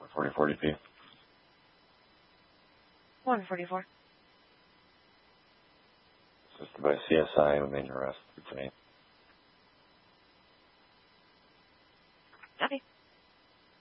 4040P. 144. Assisted by CSI with main arrest. Copy.